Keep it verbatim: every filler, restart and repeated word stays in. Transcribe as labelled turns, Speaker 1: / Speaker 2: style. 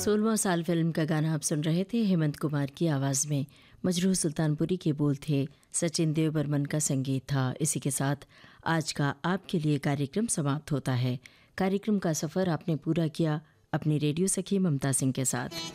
Speaker 1: सोलहवां साल फिल्म का गाना आप सुन रहे थे हेमंत कुमार की आवाज़ में। मजरूह सुल्तानपुरी के बोल थे, सचिन देव बर्मन का संगीत था। इसी के साथ आज का आपके लिए कार्यक्रम समाप्त होता है। कार्यक्रम का सफ़र आपने पूरा किया अपनी रेडियो सखी ममता सिंह के साथ।